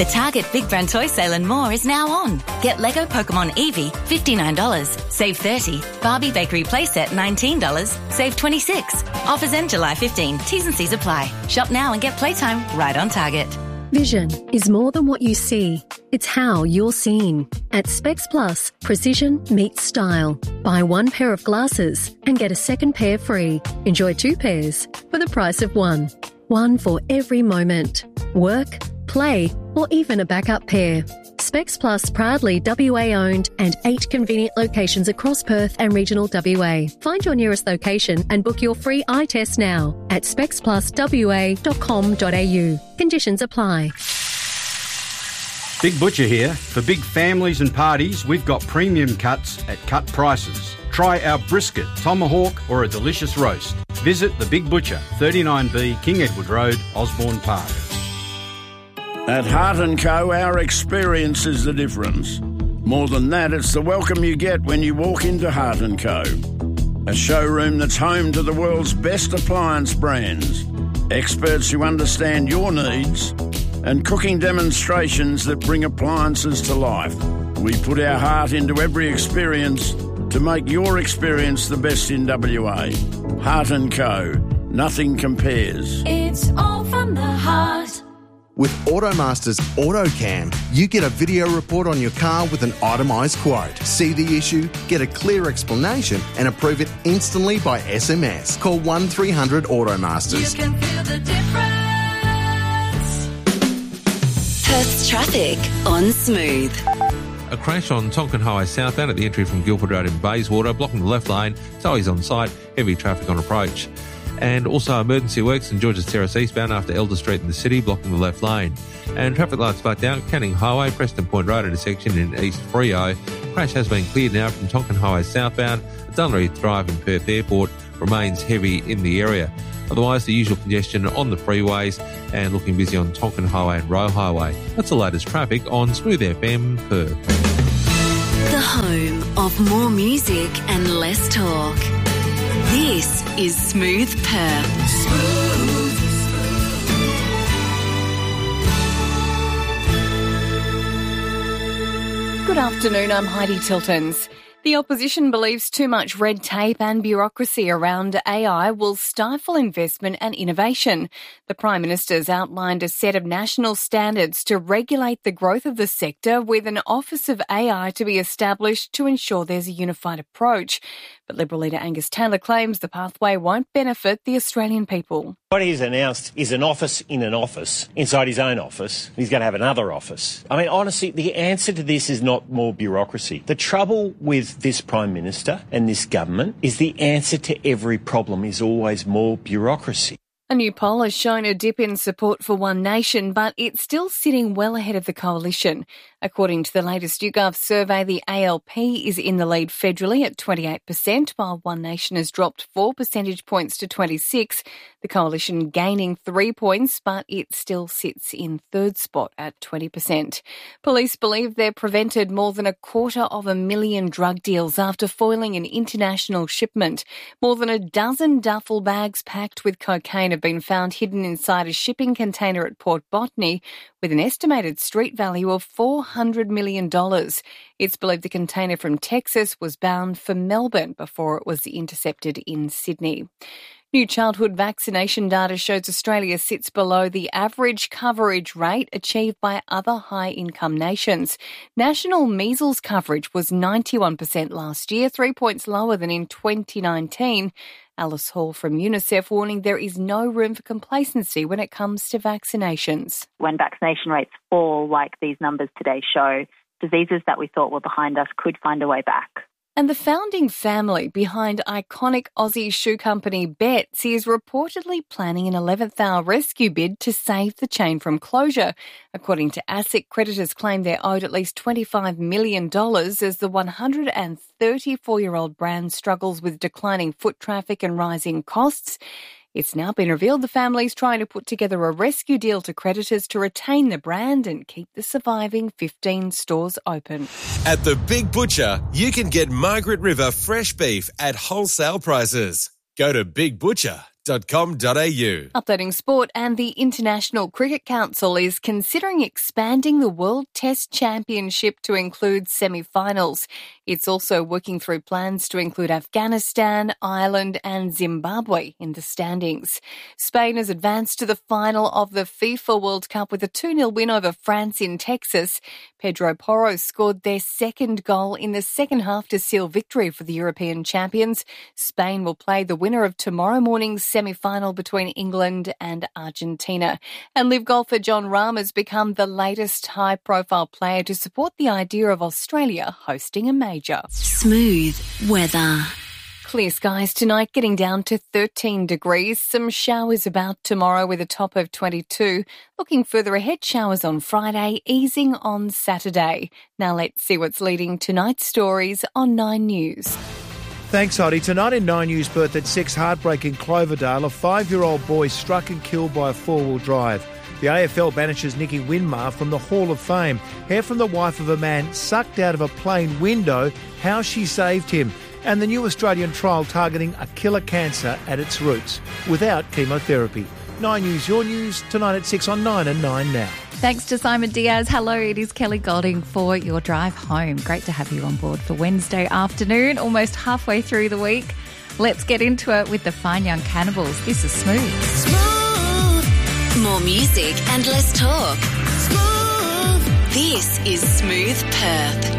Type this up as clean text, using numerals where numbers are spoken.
The Target Big Brand Toy Sale and more is now on. Get Lego Pokemon Eevee, $59, save $30. Barbie Bakery Playset, $19, save $26. Offers end July 15. T's and C's apply. Shop now and get playtime right on Target. Vision is more than what you see. It's how you're seen. At Specs Plus, precision meets style. Buy one pair of glasses and get a second pair free. Enjoy two pairs for the price of one. One for every moment. Work, play, or even a backup pair. Specs Plus proudly WA-owned and 8 convenient locations across Perth and regional WA. Find your nearest location and book your free eye test now at specspluswa.com.au. Conditions apply. Big Butcher here. For big families and parties, we've got premium cuts at cut prices. Try our brisket, tomahawk or a delicious roast. Visit The Big Butcher, 39B King Edward Road, Osborne Park. At Heart & Co, our experience is the difference. More than that, it's the welcome you get when you walk into Heart & Co. A showroom that's home to the world's best appliance brands, experts who understand your needs, and cooking demonstrations that bring appliances to life. We put our heart into every experience to make your experience the best in WA. Heart & Co. Nothing compares. It's all from the heart. With Automaster's AutoCam, you get a video report on your car with an itemised quote. See the issue, get a clear explanation and approve it instantly by SMS. Call 1300 Automasters. You can feel the difference. Perth's traffic on Smooth. A crash on Tonkin Highway southbound at the entry from Guildford Road in Bayswater, blocking the left lane. Zoe's on site, heavy traffic on approach. And also emergency works in Georges Terrace eastbound after Elder Street in the city, blocking the left lane. And traffic lights blacked out, Canning Highway, Preston Point Road intersection in East Freo. Crash has been cleared now from Tonkin Highway southbound. Dunleary Drive and Perth Airport remains heavy in the area. Otherwise, the usual congestion on the freeways and looking busy on Tonkin Highway and Roe Highway. That's the latest traffic on Smooth FM Perth. The home of more music and less talk. This is Smooth Perth. Smooth. Good afternoon, I'm Heidi Tiltons. The opposition believes too much red tape and bureaucracy around AI will stifle investment and innovation. The Prime Minister's outlined a set of national standards to regulate the growth of the sector, with an Office of AI to be established to ensure there's a unified approach. But Liberal leader Angus Taylor claims the pathway won't benefit the Australian people. What he's announced is an office in an office, inside his own office. He's going to have another office. I mean, honestly, the answer to this is not more bureaucracy. The trouble with this Prime Minister and this government is the answer to every problem is always more bureaucracy. A new poll has shown a dip in support for One Nation, but it's still sitting well ahead of the coalition. According to the latest YouGov survey, the ALP is in the lead federally at 28%, while One Nation has dropped 4 percentage points to 26%. The coalition gaining 3 points, but it still sits in third spot at 20%. Police believe they've prevented more than 250,000 drug deals after foiling an international shipment. More than a dozen duffel bags packed with cocaine have been found hidden inside a shipping container at Port Botany, with an estimated street value of $400 million. It's believed the container from Texas was bound for Melbourne before it was intercepted in Sydney. New childhood vaccination data shows Australia sits below the average coverage rate achieved by other high-income nations. National measles coverage was 91% last year, 3 points lower than in 2019. Alice Hall from UNICEF warning there is no room for complacency when it comes to vaccinations. When vaccination rates fall, like these numbers today show, diseases that we thought were behind us could find a way back. And the founding family behind iconic Aussie shoe company Betsy is reportedly planning an 11th hour rescue bid to save the chain from closure. According to ASIC, creditors claim they're owed at least $25 million as the 134-year-old brand struggles with declining foot traffic and rising costs. It's now been revealed the family's trying to put together a rescue deal to creditors to retain the brand and keep the surviving 15 stores open. At the Big Butcher, you can get Margaret River fresh beef at wholesale prices. Go to bigbutcher.com.au. Updating sport, and the International Cricket Council is considering expanding the World Test Championship to include semi-finals. It's also working through plans to include Afghanistan, Ireland and Zimbabwe in the standings. Spain has advanced to the final of the FIFA World Cup with a 2-0 win over France in Texas. Pedro Porro scored their second goal in the second half to seal victory for the European champions. Spain will play the winner of tomorrow morning's semi-final between England and Argentina. And live golfer John Rahm has become the latest high-profile player to support the idea of Australia hosting a major. Smooth weather. Clear skies tonight, getting down to 13 degrees. Some showers about tomorrow with a top of 22. Looking further ahead, showers on Friday, easing on Saturday. Now let's see what's leading tonight's stories on 9 News. Thanks, Hoddy. Tonight in 9 News, Perth at 6, heartbreak in Cloverdale. A 5-year-old boy struck and killed by a four-wheel drive. The AFL banishes Nicky Winmar from the Hall of Fame. Hear from the wife of a man sucked out of a plane window, how she saved him. And the new Australian trial targeting a killer cancer at its roots, without chemotherapy. 9 News, your news, tonight at 6 on 9 and 9 now. Thanks to Simon Diaz. Hello, it is Kelly Golding for your drive home. Great to have you on board for Wednesday afternoon, almost halfway through the week. Let's get into it with the Fine Young Cannibals. This is Smooth. Smooth. More music and less talk. Smooth. This is Smooth Perth.